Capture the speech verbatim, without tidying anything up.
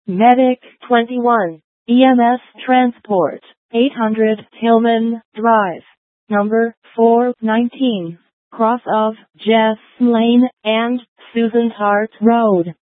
Medic twenty-one, E M S Transport, eight hundred Hillman Drive, number four nineteen, cross of Jess Lane and Susan Hart Road.